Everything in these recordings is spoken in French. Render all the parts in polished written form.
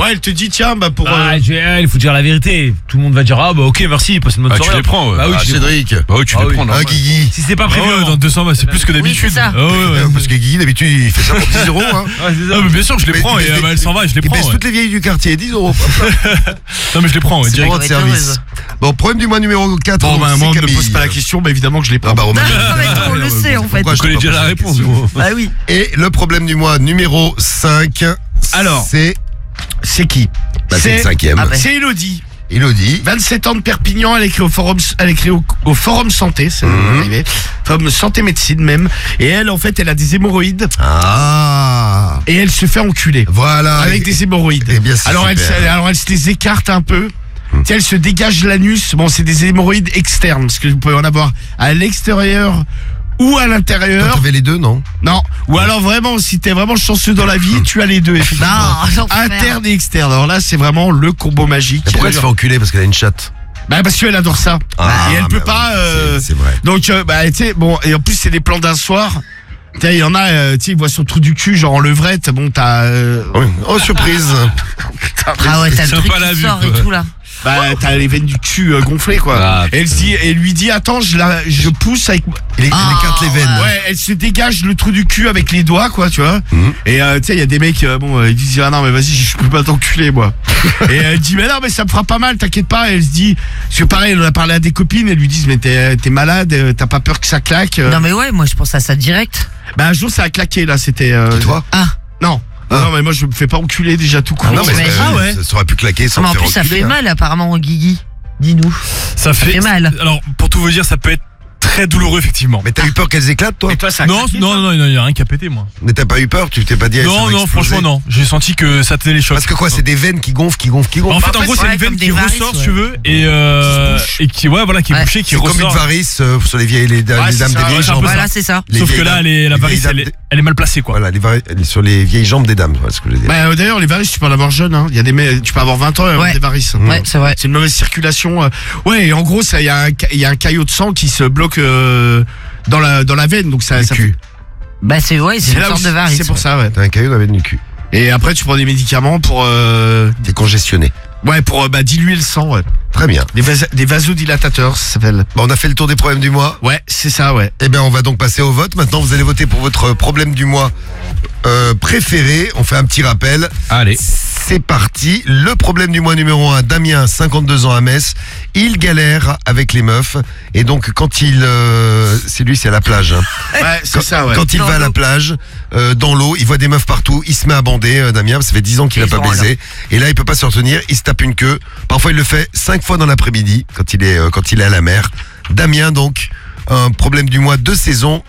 Ouais, elle te dit tiens, bah pour. Il faut dire la vérité. Tout le monde va dire ok, merci, passe une bonne soirée. Tu les prends, Bah oui, Cédric. Bah oui, tu les prends. Un Guigui. Si c'est pas prévu. Dans 200 balles, c'est plus que d'habitude. c'est ça. Parce que Guigui, d'habitude, il fait ça pour 10 euros. Hein. Ah, mais bien sûr, je les prends et elle s'en va, je les Il prends. baisse toutes les vieilles du quartier, 10 euros. Non, mais je les prends, C'est direct. pour votre service. Bon, problème du mois numéro 4. Bon, bah, moi, on ne me Camille. pose pas la question, mais évidemment que je l'ai pas. Ah bah, Romain. On le sait en fait. Pourquoi Je connais déjà la réponse. Bah oui. Et le problème du mois numéro 5. Alors. C'est qui c'est le 5e. Ah bah. C'est Elodie. Elodie. 27 ans de Perpignan, elle écrit au forum santé, c'est arrivé. Forum santé médecine même. Et elle, en fait, elle a des hémorroïdes. Ah. Et elle se fait enculer. Voilà. Avec des hémorroïdes. Eh bien, c'est alors, super. elle se les écarte un peu. Tiens, elle se dégage l'anus. Bon, c'est des hémorroïdes externes, parce que vous pouvez en avoir à l'extérieur ou à l'intérieur. T'avais les deux, non? Non. Ou alors vraiment, si t'es vraiment chanceux dans la vie, tu as les deux, effectivement. Non, l'enfer. Interne et externe. Alors là, c'est vraiment le combo magique. Et pourquoi elle se fait enculer? Parce qu'elle a une chatte. Bah parce qu'elle adore ça. Ah, et elle peut bah pas. oui, c'est vrai. Donc tu sais, bon, et en plus c'est des plans d'un soir. Tiens, il y en a, tu sais, ils voient son trou du cul, genre en levrette. Bon, t'as. Oui. Oh, surprise. Ah ouais, t'as le C'est truc pas la qui vue, sort quoi. et tout là. Bah, t'as les veines du cul gonflées, quoi. Ah, Et elle lui dit, attends, je pousse avec. Elle écarte les veines. Ouais, elle se dégage le trou du cul avec les doigts, quoi, tu vois. Et tu sais, il y a des mecs, ils disent, ah non, mais vas-y, je peux pas t'enculer, moi. Et elle dit, mais non, mais ça me fera pas mal, t'inquiète pas. Et elle se dit, parce que pareil, elle en a parlé à des copines, elles lui disent, mais t'es malade, t'as pas peur que ça claque. Non mais ouais, moi je pense à ça direct. Bah, un jour, ça a claqué, là, c'était. Et toi? Non. Ah. Non, mais moi, je me fais pas enculer déjà tout court. Non, mais j'imagine. ça aurait pu claquer sans Mais en te faire plus ça enculer, fait hein. mal apparemment Guigui. Dis-nous. Ça fait mal. Alors, pour tout vous dire, ça peut être très douloureux, effectivement. Mais t'as eu peur qu'elles éclatent, toi? Et toi, ça a Non, claqué, non, toi non, il y a rien qui a pété, moi. Mais t'as pas eu peur? Tu t'es pas dit, ça Non, va non, exploser? franchement, non. J'ai senti que ça tenait les chocs. Parce que quoi, c'est des veines qui gonflent. En fait, en gros, c'est ouais, une veine comme qui des varices, ressort, ouais. si tu veux, et qui, ouais, voilà, qui est Ouais. bouchée, qui C'est comme une ressort. varice sur les vieilles, les dames c'est des ça, vieilles ouais, jambes. Voilà, c'est ça. Les Sauf que vieilles là, dames- la les varice, vieilles dames elle est mal placée, quoi. Voilà, sur les vieilles jambes des dames, voilà ce que je veux dire. Bah, d'ailleurs, les varices, tu peux en avoir jeune, hein. Il y a tu peux avoir 20 ans et avoir Ouais. des varices. Ouais, c'est vrai. C'est une mauvaise circulation. Ouais, et en gros, il y a un caillot de sang qui se bloque dans la veine, donc ça. Le ça cul. Bah c'est ouais, c'est une là où sorte de varice. c'est pour ça, ouais. T'as un caillot dans la veine du cul. Et après, tu prends des médicaments pour T'es congestionné. diluer le sang, ouais. Très bien. Des vasodilatateurs, ça s'appelle. Bon, on a fait le tour des problèmes du mois. Ouais, c'est ça, ouais. Eh bien, on va donc passer au vote. Maintenant, vous allez voter pour votre problème du mois préféré. On fait un petit rappel. Allez. C'est parti. Le problème du mois numéro 1, Damien, 52 ans à Metz. Il galère avec les meufs. Et donc, quand c'est à la plage. Hein. Ouais, c'est ça, ouais. Quand il Dans va à la l'eau. plage, dans l'eau, il voit des meufs partout. Il se met à bander, Damien. Ça fait 10 ans qu'il n'a Ils pas sont baisé. Et là, il peut pas se retenir. Il se tape une queue. Parfois, il le fait 5 fois dans l'après-midi quand il est à la mer. Damien, donc, un problème du mois de saison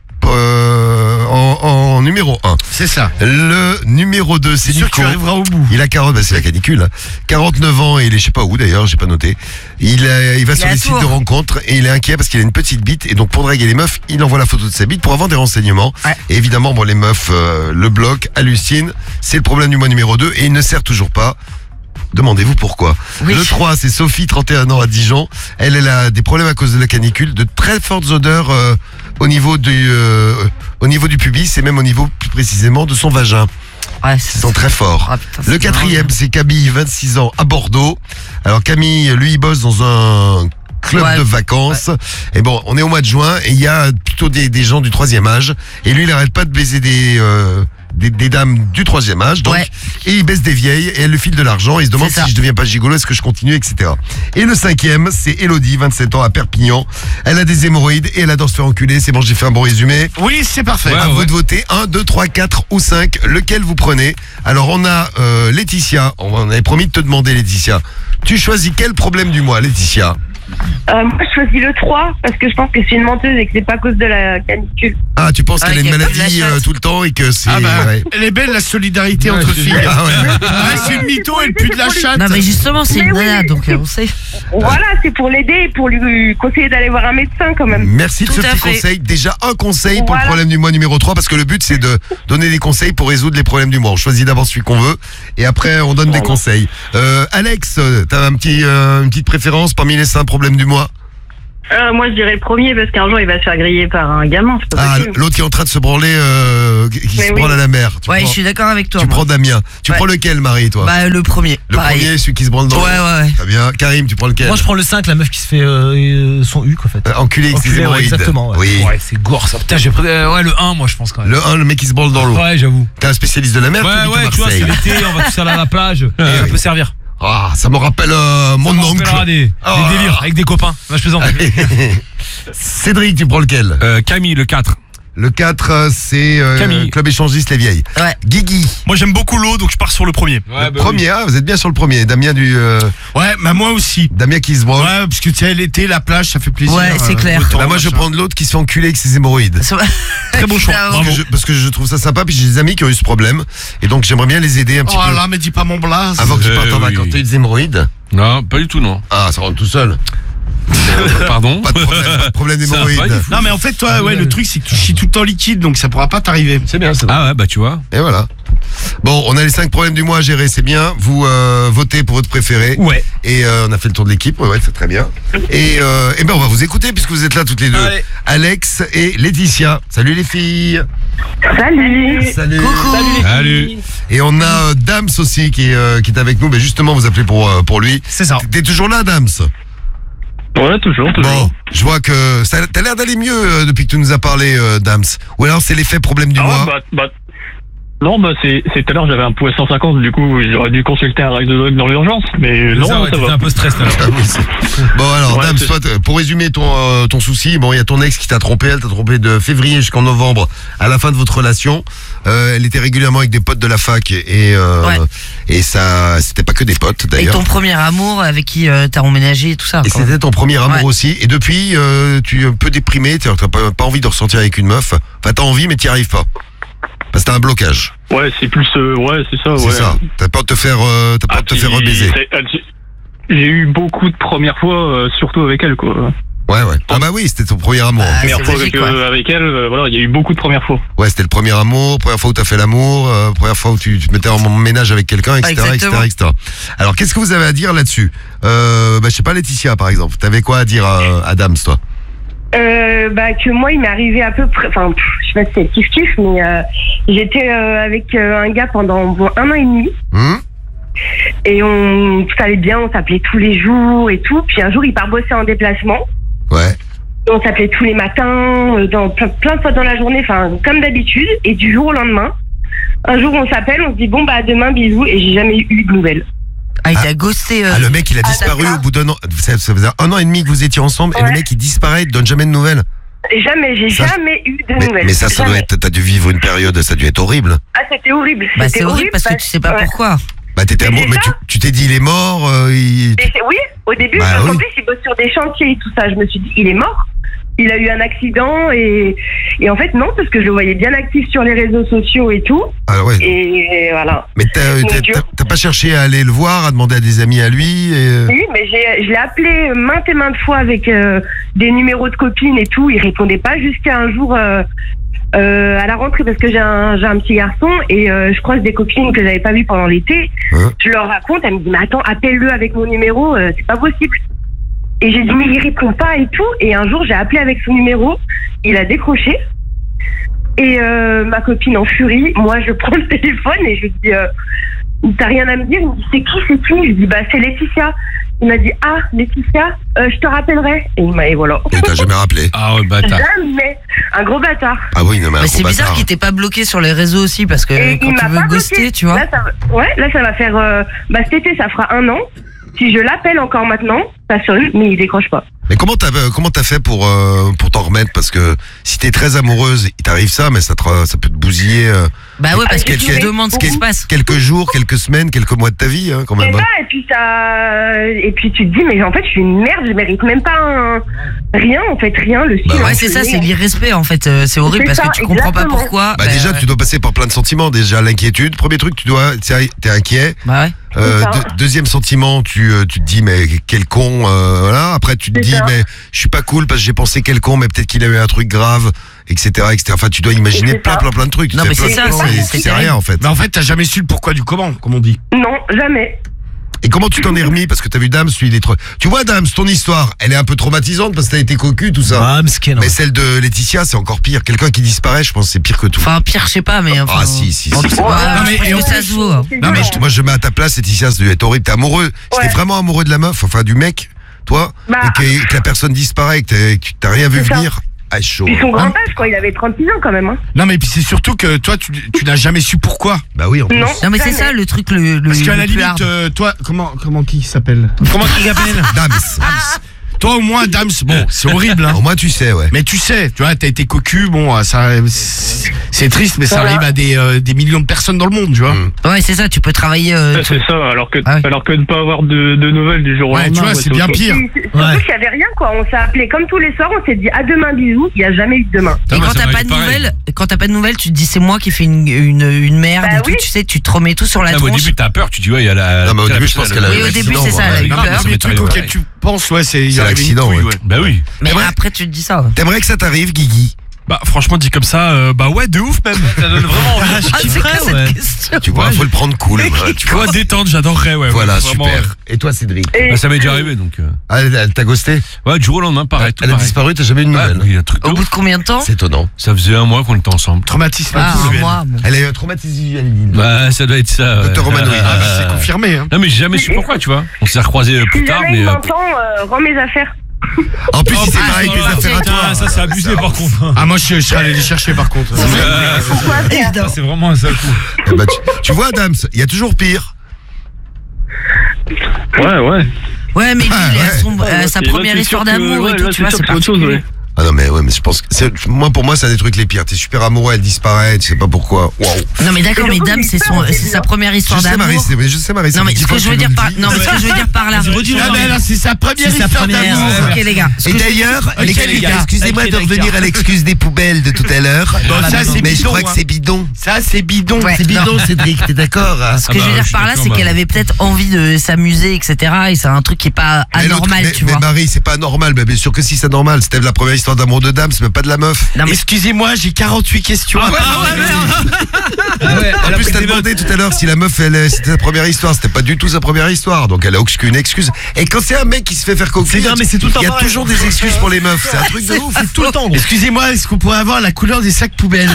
en numéro 1. C'est ça. Le numéro 2, c'est C'est sûr que Nico. tu arriveras au bout. Il a 40, c'est la canicule. Hein. 49 ans et il est je sais pas où d'ailleurs, j'ai pas noté. Il va sur à les sites Tours. de rencontres et il est inquiet parce qu'il a une petite bite et donc pour draguer les meufs, il envoie la photo de sa bite pour avoir des renseignements. Ouais. Et évidemment, bon, les meufs le bloquent, hallucinent. C'est le problème du mois numéro 2 et il ne sert toujours pas. Demandez-vous pourquoi. Oui. Le 3, c'est Sophie, 31 ans à Dijon. Elle a des problèmes à cause de la canicule, de très fortes odeurs au niveau du pubis et même au niveau plus précisément de son vagin. Ouais, Ils sont très forts. Ah, putain, Le c'est 4e, marrant. c'est Camille, 26 ans, à Bordeaux. Alors Camille, lui, il bosse dans un club Ouais. de vacances. Et bon, on est au mois de juin et il y a plutôt des gens du 3e âge. Et lui, il n'arrête pas de baiser des dames du 3e âge. Donc, Ouais. et il baisse des vieilles et elle lui file de l'argent. Il se demande C'est ça. si je deviens pas gigolo, est-ce que je continue, etc. Et le 5e, c'est Elodie, 27 ans, à Perpignan. Elle a des hémorroïdes et elle adore se faire enculer. C'est bon, j'ai fait un bon résumé. Oui, c'est parfait. Ouais, À vous de voter 1, 2, 3, 4 ou 5, lequel vous prenez. Alors on a Laetitia, on avait promis de te demander Laetitia. Tu choisis quel problème du mois Laetitia? Moi, je choisis le 3 parce que je pense que c'est une menteuse et que c'est pas à cause de la canicule. Ah, tu penses Ah, qu'elle a une qu'elle a plus de maladie la chatte. tout le temps et que c'est... Ah bah, ouais. elle est belle la solidarité entre c'est filles. bien. Ah ouais. Ah, c'est une mytho, elle pue de la chatte. Non mais justement c'est Mais une oui, nana mais donc c'est- on sait. Voilà, c'est pour l'aider et pour lui conseiller d'aller voir un médecin quand même. Merci de Tout ce à petit fait. conseil. Déjà un conseil pour le Voilà. problème du mois numéro 3 parce que le but c'est de donner des conseils pour résoudre les problèmes du mois. On choisit d'abord celui qu'on veut et après on donne des conseils. Alex, t'as une petite préférence parmi les 5 problèmes du mois? Moi, je dirais le premier parce qu'un jour, il va se faire griller par un gamin. C'est pas Ah, possible. l'autre qui est en train de se branler, qui Mais se oui. branle à la mer. Tu Ouais, prends, je suis d'accord avec toi. tu moi. prends Damien. Tu Ouais. prends lequel, Marie, toi? Bah, le premier. Le pareil. premier, celui qui se branle dans Ouais, ouais. Très bien. Karim, tu prends lequel? Moi je prends le 5, la meuf qui se fait son huc en fait. Enculé avec ses Enculé, ouais, hémorroïdes. exactement. Ouais. Oui. Ouais, c'est gore ça. Putain, j'ai pris ouais, le 1 moi je pense quand même. Le 1, le mec qui se branle dans l'eau. Ouais, j'avoue. T'es un spécialiste de la mer, tu Ouais, habites à ouais, tu vois, c'est Marseille. l'été, on va tous aller à la plage. Ça peut servir. Ah, ça me rappelle mon On oncle. rappellera des Ah. délires avec des copains. Là, je plaisante. Cédric, tu prends lequel? Camille, le 4. Le 4, c'est Camille. Club Échangiste Les Vieilles. Ouais. Guigui. Moi j'aime beaucoup l'eau, donc je pars sur le premier. Ouais, bah Premier, ah, vous êtes bien sur le premier. Damien Ouais, bah moi aussi. Damien qui se branle. Ouais, parce que tu sais, l'été, la plage, ça fait plaisir. Ouais, c'est clair. le temps, Bah, moi, je machin. prends de l'autre qui se fait enculer avec ses hémorroïdes. Très bon choix. Ah, Bravo. Parce que je trouve ça sympa, puis j'ai des amis qui ont eu ce problème. Et donc, j'aimerais bien les aider un petit Oh peu. là, mais dis pas mon blaze. Avant qu'ils partent en oui. vacances. T'as eu des hémorroïdes? Non, pas du tout, non. Ah, ça rentre tout seul. Pardon. Pas de problème Ça va pas d'hémorroïdes. du tout. Non, mais en fait, toi, ouais, le truc, c'est que tu chies tout le temps liquide, donc ça pourra pas t'arriver. C'est bien, ça. Ah ouais, bah tu vois. Et voilà. Bon, on a les 5 problèmes du mois à gérer, c'est bien. Vous votez pour votre préféré. Ouais. Et on a fait le tour de l'équipe, ouais, c'est très bien. Et ben on va vous écouter puisque vous êtes là toutes les deux. Allez. Alex et Laetitia. Salut les filles. Salut. Salut. Coucou. Salut. Et on a Dams aussi qui est avec nous. Mais justement, vous appelez pour lui. C'est ça. T'es toujours là, Dams? Ouais, toujours. Bon, je vois que t'as l'air d'aller mieux depuis que tu nous as parlé, Dams. Ou alors c'est l'effet problème du mois. Non, c'est tout à l'heure, j'avais un pouls à 150, du coup, j'aurais dû consulter un radiologue dans l'urgence, mais non, ça, ouais, ça t'étais va. un peu stressé alors. Ah oui, bon alors, Ouais, Dams, c'est- toi, pour résumer ton souci, bon, il y a ton ex qui t'a trompé, elle t'a trompé de février jusqu'en novembre, à la fin de votre relation. Elle était régulièrement avec des potes de la fac et ça, c'était pas que des potes Et d'ailleurs. ton premier amour avec qui t'as emménagé et tout ça. Et quoi. c'était ton premier amour Ouais. aussi. Et depuis, tu es un peu déprimé, t'as pas envie de ressortir avec une meuf. Enfin, t'as envie, mais t'y arrives pas. Parce que t'as un blocage. Ouais, c'est plus, ouais, c'est ça, C'est ouais. ça. T'as peur de te faire, rebaiser. J'ai eu beaucoup de premières fois, surtout avec elle, quoi. Ouais. Ah bah oui, c'était ton premier amour. Ah, Première c'est fois logique, avec, ouais. avec elle, voilà, il y a eu beaucoup de premières fois. Ouais, c'était le premier amour, première fois où t'as fait l'amour, première fois où tu te mettais en ménage avec quelqu'un, etc., Exactement. etc. Alors, qu'est-ce que vous avez à dire là-dessus? Je sais pas, Laetitia, par exemple. T'avais quoi à dire à Dams, toi? Que moi, il m'est arrivé à peu près, enfin, je sais pas si c'est kiff-kiff, mais j'étais avec un gars pendant 1 an et demi. Et tout allait bien, on s'appelait tous les jours et tout. Puis un jour, il part bosser en déplacement. Ouais. Et on s'appelait tous les matins, dans plein de fois dans la journée, enfin, comme d'habitude. Et du jour au lendemain, un jour, on s'appelle, on se dit, bon, bah, demain, bisous. Et j'ai jamais eu de nouvelles. Ah, il t'a ghosté. Ah, le mec, il a disparu d'accord. au bout d'un an. Ça faisait 1 an et demi que vous étiez ensemble, et le Ouais. mec, il disparaît, il te donne jamais de nouvelles. Jamais, j'ai Ça- jamais eu de nouvelles. Mais ça doit Jamais. être, t'as dû vivre une période, ça a dû être horrible. Ah, c'était horrible. Bah, C'était c'est horrible parce que tu sais pas ouais. pourquoi. Bah, t'étais Mais amoureux, c'est mais ça. tu t'es dit, il est mort, Oui, au début, Bah, en oui. plus, il bosse sur des chantiers et tout ça. Je me suis dit, il est mort. Il a eu un accident et en fait, non, parce que je le voyais bien actif sur les réseaux sociaux et tout. Ah ouais. Et voilà. Mais t'as pas cherché à aller le voir, à demander à des amis à lui Oui, mais je l'ai appelé maintes et maintes fois avec des numéros de copines et tout. Il répondait pas jusqu'à un jour à la rentrée parce que j'ai un petit garçon et je croise des copines que j'avais pas vues pendant l'été. Hein? Je leur raconte, elles me disent, mais attends, appelle-le avec mon numéro, c'est pas possible. Et j'ai dit, mais il répond pas et tout. Et un jour, j'ai appelé avec son numéro, il a décroché. Et ma copine en furie, moi je prends le téléphone et je lui dis, t'as rien à me dire? Il me dit, c'est qui? Je lui dis, bah c'est Laetitia. Il m'a dit, ah Laetitia, je te rappellerai. Et voilà. Et t'as jamais rappelé. Ah ouais, bâtard. Jamais. Un gros bâtard. Ah oui, non, mais un Mais gros c'est bizarre bâtard. qu'il t'ait pas bloqué sur les réseaux aussi parce que Et quand il tu m'a veux pas ghoster, bloqué. tu vois. Là ça va faire, cet été ça fera 1 an. Si je l'appelle encore maintenant, ça sonne, mais il décroche pas. Mais comment t'as fait pour t'en remettre? Parce que si t'es très amoureuse, il t'arrive ça, mais ça peut te bousiller Bah ouais, parce que tu Quel- te demandes ce qui se passe. quelques jours, quelques semaines, quelques mois de ta vie, hein, quand Et même. hein. et puis tu te dis, mais en fait je suis une merde, je mérite même pas rien en fait, rien. Le silence. Ouais, c'est ça, c'est l'irrespect en fait. C'est horrible C'est parce ça, que tu comprends pas exactement. pourquoi. Bah déjà, tu dois passer par plein de sentiments. Déjà, l'inquiétude. Premier truc, t'es inquiet. Bah ouais. C'est ça. Deuxième sentiment, tu te dis mais quel con, voilà. Après tu te C'est dis ça. mais je suis pas cool parce que j'ai pensé quel con, mais peut-être qu'il a eu un truc grave, etc., etc. Enfin, tu dois imaginer C'est ça. plein de trucs. Non, Tu mais sais, c'est plein de ça, choses, c'est et tu sais terrible. rien en fait. Mais en fait, t'as jamais su le pourquoi du comment, comme on dit. Non, jamais. Et comment tu t'en es remis? Parce que t'as vu Dams, lui, il est trop... Tu vois, Dams, ton histoire, elle est un peu traumatisante parce que t'as été cocu, tout ça. Ah, Msken. Mais celle de Laetitia, c'est encore pire. Quelqu'un qui disparaît, je pense que c'est pire que tout. Enfin, pire, je sais pas, mais. Enfin, Ah, si. en tout cas, Non, mais- je et pense en que ça se vaut. hein. Non, mais Moi, je mets à ta place, Laetitia, ça devait être horrible. T'es amoureux. C'était vraiment amoureux de la meuf, enfin, du mec, toi, Bah. et que la personne disparaît, que t'as rien vu C'est ça. venir. Ah, chaud. Puis son grand âge, quoi, il avait 36 ans quand même. Hein. Non, mais puis c'est surtout que toi, tu n'as jamais su pourquoi. Bah oui, en plus. Non, Non, mais c'est jamais. ça le truc le Parce qu'à la le plus limite, hard. toi, comment qui s'appelle? Comment il appelle? Dams. Toi, au moins, Dams, bon, c'est horrible, hein. Au moins, tu sais, ouais. Mais tu sais, tu vois, t'as été cocu, bon, ça, c'est triste, mais ça Voilà. arrive à des millions de personnes dans le monde, tu vois. Ouais, c'est ça, tu peux travailler. C'est ça, alors que Ah oui. ne pas avoir de nouvelles du jour au Ouais, lendemain. tu vois, ouais, c'est bien autre chose. pire. Surtout Ouais. qu'il n'y avait rien, quoi. On s'est appelé comme tous les soirs, on s'est dit à demain, bisous. Il n'y a jamais eu de demain. Et bah, quand ça t'as va pas être de pareil. nouvelles, tu te dis c'est moi qui fais une merde Bah et tout, oui. tu sais, tu te remets tout sur la Ah, mais au tronche. début, t'as peur, tu dis, ouais, il y a la. Non, mais au la début, je personne, pense qu'elle a Oui, au début, c'est ça, elle a eu Non, peur. mais ça les m'est trucs arrivé, auxquels ouais. tu penses, ouais, c'est C'est arrivé une l'accident, couille, ouais. Bah oui. Mais Ouais. après, tu te dis ça. Ouais. T'aimerais que ça t'arrive, Guigui? Bah franchement dit comme ça, bah ouais, de ouf même. Ça donne vraiment envie. Ah, c'est quoi cette question? Tu vois, faut le prendre cool. Tu vois. Ouais, détente, j'adorerais, ouais. Voilà, ouais, vraiment, super. Et toi, Cédric? Et Bah, ça m'est déjà arrivé, donc. Ah, elle t'a ghosté? Ouais, du jour au lendemain, pareil. tout Elle a pareil. disparu, t'as jamais eu de Ouais, nouvelles? il y a un truc de Au ouf. bout de combien de temps? C'est étonnant. Ça faisait un mois qu'on était ensemble. Traumatisme Ah, un visuel. mois. bon. Elle a eu un traumatisme visuel. Bah, ça doit être ça. ouais. Docteur Romanoï. Ah, bah, c'est confirmé, hein. Non, mais j'ai jamais su pourquoi, tu vois. On s'est recroisés plus si tard, jamais mais. il m'entend, rends mes affaires. En plus, Oh, il s'est putain, marié avec des ça, affaires à putain, toi. ça c'est abusé par contre. Ah, moi, je serais allé les chercher, par contre. Pourquoi faire Ça, c'est vraiment un sale coup. Eh ben, tu vois, Dams, il y a toujours pire. Ouais. Ouais, mais lui, Ah, il a ouais. sa Là, première c'est histoire sûr que- d'amour et ouais, tout, là, tu vois, sûr c'est que autre chose, particulier. ouais. Ah non, mais ouais, mais je pense que moi, pour moi, c'est un des trucs les pires. T'es super amoureux, elle disparaît, tu sais pas pourquoi. Waouh. Non, mais d'accord, Et mais surtout, Dame, j'ai c'est peur, c'est sa bien. première Je histoire sais, d'amour. Marie, je sais, Marie. Non, mais ce que je veux dire par, non, mais ce que je veux dire par là. Ah, ben là, c'est sa première C'est sa histoire première, d'amour. ouais, Ok, les gars. Ce Et que je- d'ailleurs, Ok, les gars. excusez-moi Ok, de revenir d'accord. à l'excuse des poubelles de tout à l'heure. Bon, ça, c'est Mais je bidon, crois que hein. c'est bidon. Ça, c'est bidon. Ouais, C'est bidon, Cédric, t'es d'accord? Hein? Ce que je veux bah, dire je suis par là, d'accord, c'est bah. qu'elle avait peut-être envie de s'amuser, etc. Et c'est un truc qui est pas Mais l'autre- anormal, tu mais vois. Marie, c'est pas normal. Mais bien sûr que si c'est normal. C'était la première histoire d'amour de Dams, mais pas de la meuf. Non, mais Excusez-moi, j'ai 48 questions. Ah ouais, En plus, t'as demandé tout à l'heure si la meuf, c'était sa première histoire. C'était pas du tout sa première histoire. Donc, elle a aucune excuse. Et quand c'est un mec qui se fait faire cocu, C'est bien, mais c'est tout le temps il y a pareil. toujours des excuses pour les meufs. C'est un truc de ouf. Tout le temps, gros. Excusez-moi, est-ce qu'on pourrait avoir la couleur des sacs poubelles?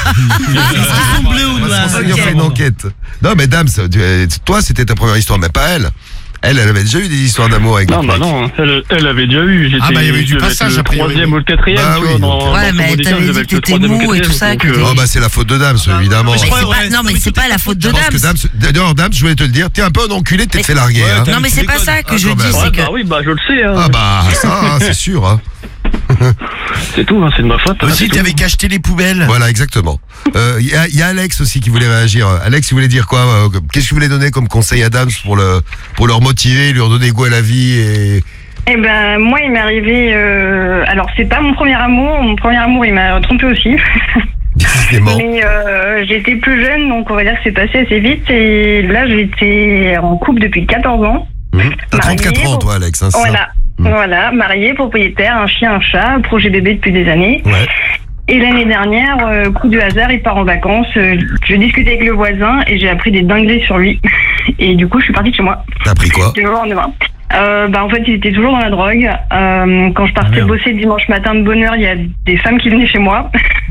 Ils sont bleus ou On noirs? va faire une enquête. Non, mais Dams, toi, c'était ta première histoire, mais pas elle. Elle avait déjà eu des histoires d'amour avec Non, d'autres bah mecs. non, elle avait déjà eu. J'étais Ah, bah, il y avait eu du je devais être passage, le a priori. troisième ou le quatrième, Bah tu oui, vois, donc, dans Ouais, son mais body count, t'avais je dit devais que être le t'étais troisième ou mou et quatrième, tout ça, donc, que Oh, bah, c'est la faute de Dams, évidemment. Mais je c'est crois, pas, ouais, non, mais c'est pas la faute de Je pense que Dams. Dams, d'ailleurs, Dams, je voulais te le dire, t'es un peu un enculé, t'es Mais- fait larguer. Ouais, hein. t'as- Non, mais tu c'est pas déconnes. ça que Ah, je quand dis, même. c'est Ouais, que. bah oui, bah je le sais, hein. Ah bah, ça, hein, c'est sûr. Hein. C'est tout, hein, c'est de ma faute. hein, Aussi, c'est tu avais tout. qu'à acheter les poubelles. Voilà, exactement. Il y a Alex aussi qui voulait réagir. Alex, il voulait dire quoi? Qu'est-ce que vous voulez donner comme conseil à Dams pour leur motiver, lui redonner goût à la vie et... Eh ben, moi, il m'est arrivé. Alors, c'est pas mon premier amour. Mon premier amour, il m'a trompé aussi. Décidément. Mais j'étais plus jeune, donc on va dire que c'est passé assez vite. Et là, j'étais en couple depuis 14 ans. T'as 34 ans, toi, Alex, hein, c'est ça? Voilà. Voilà, marié, propriétaire, un chien, un chat, projet bébé depuis des années. Ouais. Et l'année dernière, coup de hasard, il part en vacances. Je discutais avec le voisin et j'ai appris des dingueries sur lui. Et du coup, je suis partie de chez moi. T'as appris quoi? Du jour au lendemain. En fait, il était toujours dans la drogue. Quand je partais bosser le dimanche matin de bonne heure, il y a des femmes qui venaient chez moi.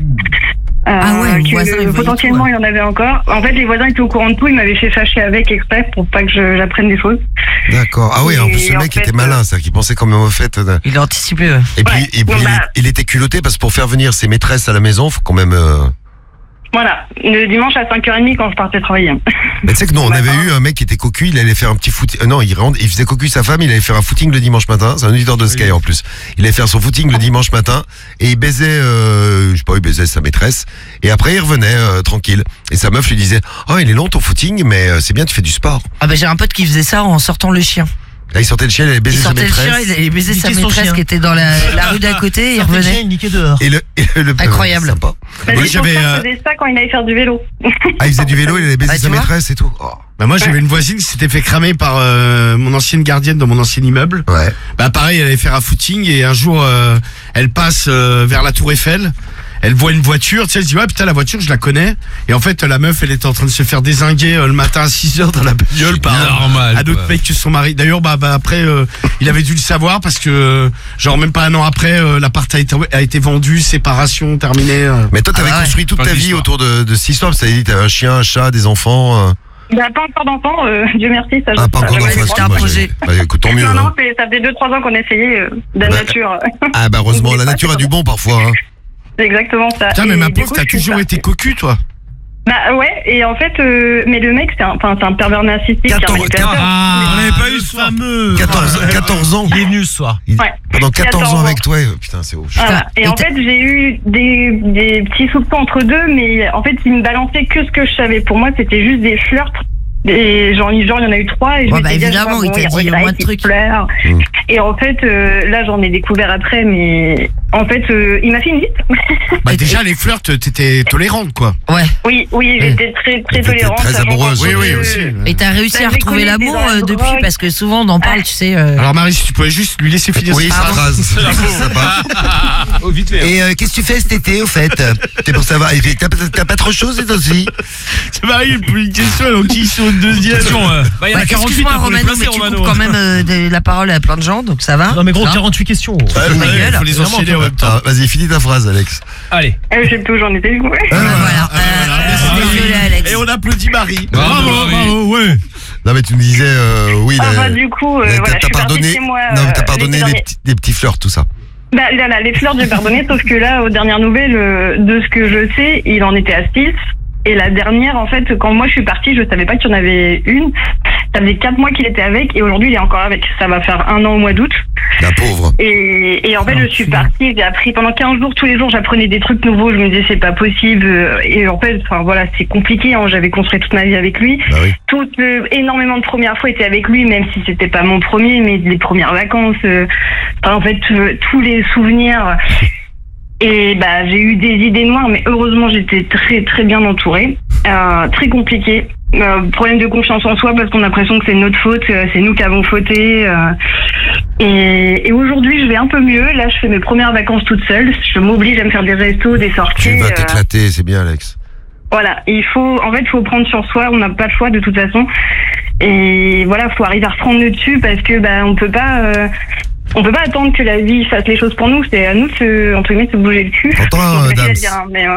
Ah ouais, le voisin, il voyait potentiellement, tout, ouais. il y en avait encore. En fait, les voisins étaient au courant de tout. Ils m'avaient fait fâcher avec exprès pour pas que j'apprenne des choses. D'accord. Ah oui, en plus, ce Et en mec fait, était malin, c'est-à-dire qu'il pensait quand même au fait. Il a anticipé. Et puis, Ouais. et puis Bon, bah- il était culotté parce que pour faire venir ses maîtresses à la maison, faut quand même... Voilà, le dimanche à 5h30 quand je partais travailler. Mais tu sais que nous, on Bah, avait eu un mec qui était cocu, il allait faire un petit footing. Non, il faisait cocu sa femme, il allait faire un footing le dimanche matin. C'est un auditeur de Sky en plus. Il allait faire son footing le dimanche matin et il baisait, je sais pas, il baisait sa maîtresse. Et après, il revenait tranquille. Et sa meuf lui disait, oh, il est long ton footing, mais c'est bien, tu fais du sport. Ah, bah, j'ai un pote qui faisait ça en sortant le chien. Là, il sortait le chien, il allait Il baiser sa sortait le maîtresse. chien, il allait baiser sa Niquer son maîtresse chien. qui était dans la rue d'à côté, et il revenait. Il niquait dehors. Et le Incroyable. sympa. Bah, Moi, c'est pour j'avais, ça que je faisais ça quand il allait faire du vélo. Ah, il faisait du vélo, il allait baiser Ah, tu sa vois maîtresse et tout. Oh. Bah moi j'avais une voisine qui s'était fait cramer par mon ancienne gardienne dans mon ancien immeuble. Ouais. Bah pareil, elle allait faire un footing et un jour elle passe vers la Tour Eiffel. elle voit une voiture, tu sais, elle se dit ouais putain la voiture je la connais. Et en fait la meuf elle était en train de se faire dézinguer le matin à 6h dans la bagnole par normal, un autre quoi. mec que son mari. D'ailleurs après il avait dû le savoir parce que genre même pas un an après l'appart a été vendu, séparation terminée. Mais toi, t'avais construit toute Pas ta vie d'histoire. autour de cette histoire. Ça dit, t'avais un chien, un chat, des enfants. Bah, pas encore d'enfants, Dieu merci, ça Ah, pas encore j'avais d'enfants. le droit. c'était un projet. Bah, écoute, tant mieux. Non, hein. non, ça fait 2-3 ans qu'on a essayé de la Bah, nature. Ah bah heureusement, la nature a du bon parfois. Hein. C'est exactement ça. Putain mais Et ma du pauvre coup, t'as je suis toujours partie. été cocu toi. Bah ouais, et en fait, mais le mec, c'est un pervers narcissique, un 14, manipulateur. on n'avait pas eu le ce soir. fameux. 14 ans. Il est venu ce soir. Ouais. Pendant 14 ans 14 avec toi. Putain, c'est ouf. Voilà. Et Et en fait, j'ai eu des petits soupçons entre deux, mais en fait, il me balançait que ce que je savais. Pour moi, c'était juste des flirts. Et genre, il y en a eu 3 et je Ouais, me bah, suis dit, évidemment, il t'a dit regrette, au moins de il trucs. pleure. Mm. Et en fait, là, j'en ai découvert après, mais en fait, il m'a fait une liste. Bah déjà les flirts t'étais tolérante quoi. Ouais. Oui, j'étais très T'étais tolérante. très sachant amoureuse. qu'en Oui, oui, plus, aussi. Et t'as réussi Bah, à j'ai retrouver connu l'amour des depuis drogues. parce que souvent on en parle, tu sais. Alors Marie si tu pouvais juste lui laisser finir Oui, sa sa phrase. phrase. C'est sympa. Oh, vite fait. Et qu'est-ce que tu fais cet été au fait? T'es pour savoir. Et t'as pas trop chaud cette aussi? C'est Marie une question donc qui sont au deuxième. Attention, bah, il y en a 48 Excuse-moi hein, pour les Romano, placer, mais tu Romano. coupes quand même la parole à plein de gens, donc ça va. Non mais gros, Ça 48 questions. Il faut les Vraiment, enchaîner en même temps. Ah, vas-y, finis ta phrase, Alex. Allez. je sais plus où j'en étais du coup. Voilà. Désolé Alex. Et on applaudit Marie. Bravo, bravo, ouais. Non, mais tu me disais, oui. Enfin, du coup, t'as voilà, je suis partie pardonné. de chez moi. Non, mais t'as pardonné l'été dernier. les petits flirts, tout ça. Bah, là, les fleurs, j'ai pardonné, sauf que là, aux dernières nouvelles, de ce que je sais, il en était à 6. Et la dernière, en fait, quand moi je suis partie, je savais pas qu'il y en avait une. Ça faisait 4 mois qu'il était avec, et aujourd'hui il est encore avec. Ça va faire 1 an au mois d'août. La pauvre. Et en fait, je suis partie, j'ai appris pendant 15 jours, tous les jours, j'apprenais des trucs nouveaux. Je me disais, c'est pas possible. Et en fait, enfin voilà, c'est compliqué. Hein. J'avais construit toute ma vie avec lui. Bah oui. Énormément de premières fois étaient avec lui, même si c'était pas mon premier, mais les premières vacances. En fait, tous les souvenirs. Et bah j'ai eu des idées noires, mais heureusement j'étais très très bien entourée. Très compliqué. Problème de confiance en soi parce qu'on a l'impression que c'est notre faute, c'est nous qui avons fauté. Et aujourd'hui je vais un peu mieux. Là je fais mes premières vacances toute seule. Je m'oblige à me faire des restos, des sorties. Tu vas t'éclater, c'est bien, Alex. Voilà, il faut prendre sur soi. On n'a pas le choix de toute façon. Et voilà, faut arriver à reprendre le dessus parce que bah on peut pas attendre que la vie fasse les choses pour nous. C'est à nous de se bouger le cul. T'entends, C'est facile à Dams dire, hein, mais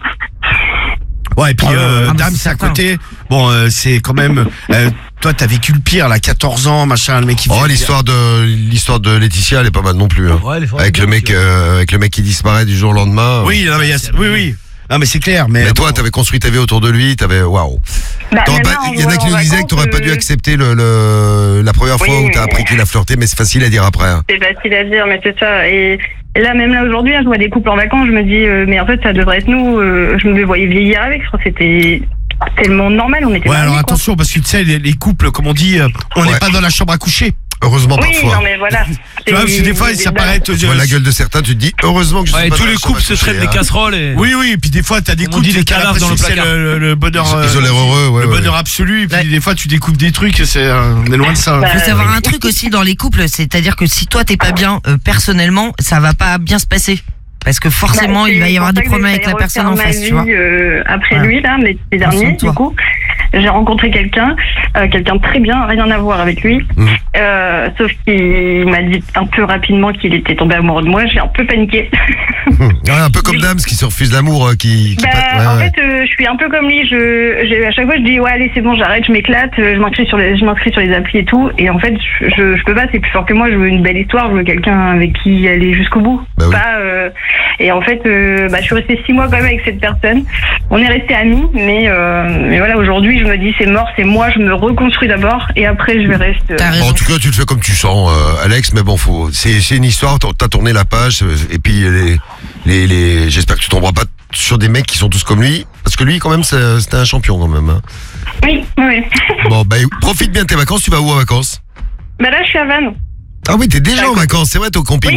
Ouais et puis mais Dame c'est c'est à certain. côté. Bon c'est quand même toi t'as vécu le pire là 14 ans machin le mec qui Oh, fait- l'histoire de Laetitia, elle est pas mal non plus. Hein. Ouais, les Avec le mec qui disparaît du jour au lendemain. Oui non mais il y a- oui. Non mais c'est clair mais Mais toi, bon. t'avais construit ta vie autour de lui, t'avais waouh. bah, T'aurais même pas- là, Il y en a qui nous disaient que t'aurais pas dû accepter la première fois Oui, où t'as mais- appris qu'il a flirté, mais c'est facile à dire après. Hein. C'est facile à dire, mais c'est ça. Et là, même là aujourd'hui, je vois des couples en vacances, je me dis, mais en fait, ça devrait être nous. Je me voyais vieillir avec. Je crois que c'était tellement normal. On était Ouais mariés, alors quoi. attention parce que tu sais les couples comme on dit on n'est Ouais. pas dans la chambre à coucher. Heureusement Oui, parfois. non, mais voilà. Tu vois parce que des fois ça paraît être Tu vois la gueule de certains, tu te dis heureusement que je suis Ouais, pas tous dans les la chambre couples à se coucher, traitent des hein. casseroles et... Oui et puis des fois t'as des Comme on couples dit, des t'as cadavres dans l'impression le que c'est placard. le bonheur Ils ont l'air heureux, ouais. le ouais. bonheur absolu et puis des fois tu découvres des trucs c'est on est loin de ça. Bah, Faut savoir un truc aussi dans les couples, c'est-à-dire que si toi t'es pas bien personnellement, ça va pas bien se passer. Parce que forcément, Bah, il va y c'est avoir pour des ça que problèmes avec j'essaie la de personne en refaire face, ma tu vois. vie, après Voilà. lui, là, mais ces Prends soin derniers, de toi. du coup, j'ai rencontré quelqu'un de très bien, rien à voir avec lui. Sauf qu'il m'a dit un peu rapidement qu'il était tombé amoureux de moi. J'ai un peu paniqué. Ouais, un peu comme Dams qui se refuse l'amour, qui Bah, ouais, en ouais. fait, je suis un peu comme lui. À chaque fois, je dis ouais, allez, c'est bon, j'arrête, je m'éclate, je m'inscris sur les applis et tout. Et en fait, je peux pas. C'est plus fort que moi. Je veux une belle histoire. Je veux quelqu'un avec qui aller jusqu'au bout. Bah oui. Pas. Et en fait, je suis restée 6 mois quand même avec cette personne. On est restés amis, mais voilà, aujourd'hui, je me dis c'est mort, c'est moi. Je me reconstruis d'abord et après, je vais rester. T'as Bon, raison. en tout cas, tu le fais comme tu sens, Alex, mais bon, c'est une histoire, t'as tourné la page, et puis j'espère que tu tomberas pas sur des mecs qui sont tous comme lui, parce que lui, quand même, c'était un champion, quand même. Hein. Oui, oui. Bon, bah, profite bien de tes vacances, tu vas où en vacances? Bah là, je suis à Vannes. Ah oui, t'es déjà en vacances, c'est vrai, t'es au camping, Oui. toi.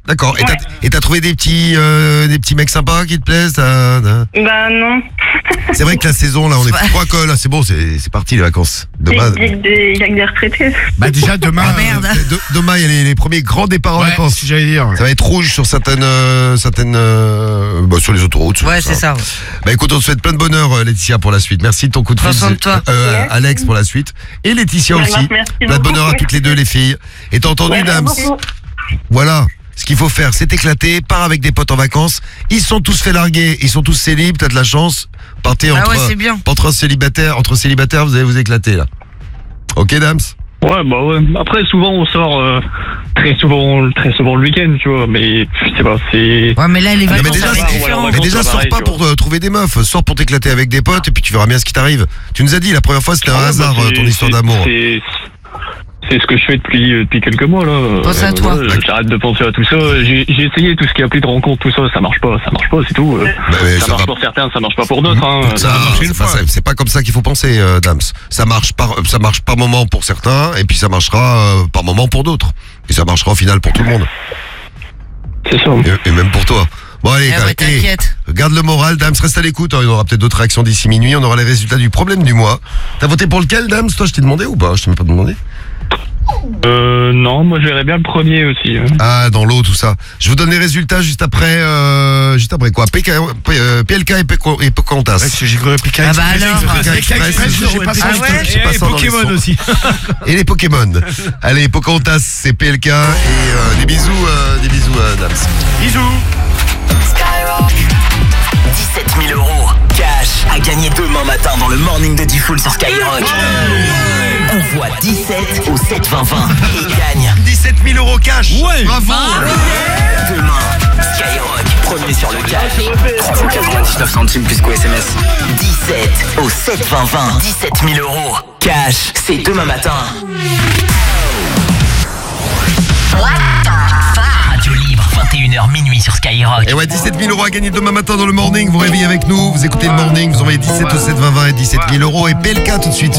D'accord. Ouais. Et t'as trouvé des petits mecs sympas qui te plaisent Bah non. C'est vrai que la saison, là, on est trois que là, c'est bon, c'est parti les vacances. Demain, Il y a que des retraités. Bah déjà demain. Ah merde. demain, il y a les premiers grands départs en Ouais, vacances. si j'allais dire. Ça va être rouge sur certaines sur les autoroutes. Ouais, c'est ça. Ouais. Bah écoute, on te souhaite plein de bonheur, Laetitia, pour la suite. Merci de ton coup de fil. Prends soin de toi. Alex pour la suite. Et Laetitia Ouais, aussi. merci Plein de beaucoup. bonheur à toutes les deux, les filles. Et t'as entendu, Merci Dams? beaucoup. Voilà. Ce qu'il faut faire, c'est éclater, pars avec des potes en vacances. Ils sont tous fait larguer, ils sont tous célibes, t'as de la chance. Partez Ah ouais, c'est bien. entre célibataires, vous allez vous éclater là. Ok, Dams? Ouais, bah ouais. Après, souvent, on sort très souvent le week-end, tu vois. Mais je sais pas, c'est. Ouais, mais là, les Non, mais vacances, déjà, ça va c'est- être différent. ouais, Mais déjà, c'est sors pareil, pas tu pour trouver des meufs, sors pour t'éclater avec des potes et puis tu verras bien ce qui t'arrive. Tu nous as dit la première fois c'était un Ah ouais, hasard bah, ton histoire d'amour. C'est ce que je fais depuis quelques mois là. Pense à toi. Voilà, j'arrête de penser à tout ça. J'ai essayé tout ce qui est appli de rencontre, tout ça, ça marche pas, c'est tout. mais Ça ça marche va. pour certains, ça marche pas pour d'autres. Hein. Ça, c'est pas comme ça qu'il faut penser, Dams. Ça marche par moment pour certains et puis ça marchera par moment pour d'autres. Et ça marchera au final pour tout le monde. C'est ça. Et même pour toi. Bon allez, Eh ouais, t'inquiète. garde le moral, Dams, reste à l'écoute. Il y aura peut-être d'autres réactions d'ici minuit. On aura les résultats du problème du mois. T'as voté pour lequel, Dams? Toi, je t'ai demandé ou pas? Je t'ai même pas demandé. Non, moi je verrais bien le premier aussi. Ah, dans l'eau, tout ça. Je vous donne les résultats juste après quoi? PLK et Pocahontas. J'ai cru répliquer. Ah bah alors. J'ai pas ça. Ah ouais. J'ai pas Et ça dans les Pokémon sons. aussi. Et les Pokémon. Allez, Pocahontas, c'est PLK et des bisous, Dams. Bisous. 17 000 € cash à gagner demain matin dans le morning de Diffoul sur Skyrock. Envoie 17 au 7 20 20 et gagne 17 000 € cash. Ouais. Bravo. demain. Skyrock, premier sur le cash. 3,99 centimes plus qu'au SMS. 17 au 7 20 20. 17 000 € cash, c'est demain matin. Radio libre, 21h minuit sur Skyrock. Et ouais, 17 000 € à gagner demain matin dans le morning. Vous réveillez avec nous, vous écoutez le morning, vous envoyez 17 au 7 20 20 et 17 000 € et PLK tout de suite.